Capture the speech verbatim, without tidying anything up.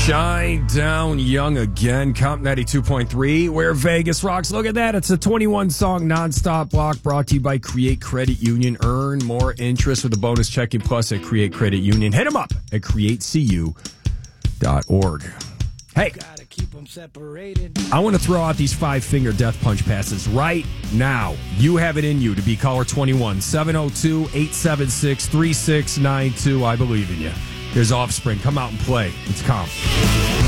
Shine Down Young again. Comp ninety-two point three, where Vegas rocks. Look at that. It's a twenty-one song nonstop block brought to you by Create Credit Union. Earn more interest with a bonus checking plus at Create Credit Union. Hit them up at create c u dot org. Hey, I want to throw out these five-finger death punch passes right now. You have it in you to be caller twenty-one, seven oh two, eight seven six, three six nine two. I believe in you. There's Offspring. Come out and play. It's Comp.